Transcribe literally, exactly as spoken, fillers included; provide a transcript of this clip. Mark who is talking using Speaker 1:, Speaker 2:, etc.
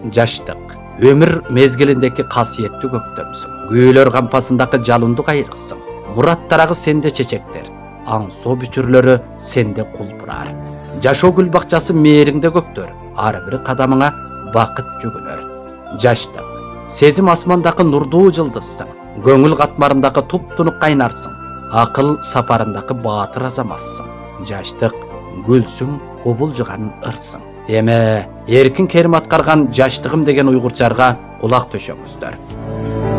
Speaker 1: Жаштык, өмір мезгилиндеки касиеттүү көктөмсүң. Күйөлөр кампасындагы жалындуу кайрыксың. Мураттарагы сенде чечектер, аңсоо бүчүрлөрү сенде кулпурар. Жашоо гүл бакчасы мээриңде көктөр, ар бир кадамыңа бакыт жүгүнөр. Жаштык, сезим асмандагы нурдуу жылдызсың. Көңүл катмарындагы туп-тунук кайнарсың. Акыл сапарындагы баатыр азаматсың. Жаштык, гүлсүң, кубулжуган ырсың. Эме, эркин керим аткарган жаштыгым деген уйгурчарга кулак төшөңүздөр.